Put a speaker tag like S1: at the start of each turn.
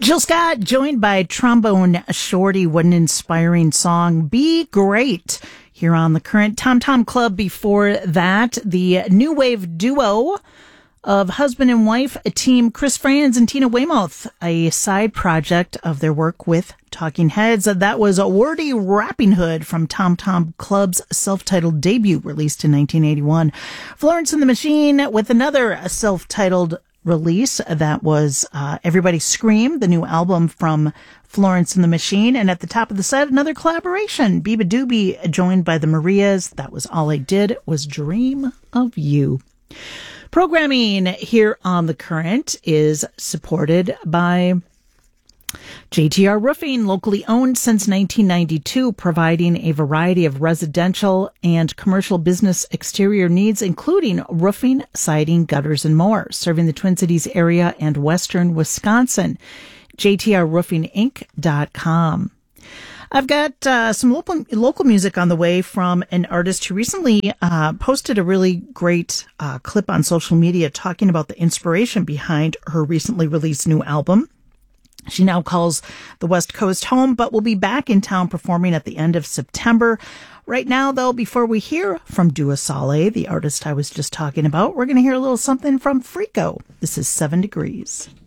S1: Jill Scott, joined by Trombone Shorty. What an inspiring song. Be Great. Here on the Current. Tom Tom Club before that. The new wave duo of husband and wife team Chris Frantz and Tina Weymouth, a side project of their work with Talking Heads. That was a Wordy Rapping Hood from Tom Tom Club's self-titled debut released in 1981. Florence and the Machine with another self-titled release that was Everybody Scream, the new album from Florence and the Machine. And at the top of the set, another collaboration. Biba Doobie joined by the Marias. That was All I Did Was Dream of You. Programming here on The Current is supported by JTR Roofing, locally owned since 1992, providing a variety of residential and commercial business exterior needs, including roofing, siding, gutters, and more, serving the Twin Cities area and western Wisconsin. JTRRoofingInc.com. I've got some local music on the way from an artist who recently posted a really great clip on social media talking about the inspiration behind her recently released new album. She now calls the West Coast home, but will be back in town performing at the end of September. Right now, though, before we hear from Dua Saleh, the artist I was just talking about, we're going to hear a little something from Freako. This is 7 Degrees.